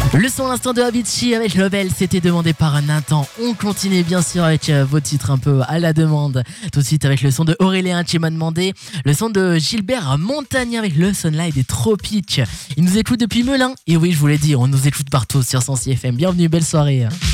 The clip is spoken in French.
Le son à l'instant de Avicii avec Lebel, c'était demandé par Nathan. On continue bien sûr avec vos titres un peu à la demande. Tout de suite avec le son de Aurélien qui m'a demandé, le son de Gilbert Montagnier avec le Sunlight des Tropiques. Il nous écoute depuis Melun. Et oui, je vous l'ai dit, on nous écoute partout sur 106 FM. Bienvenue, belle soirée.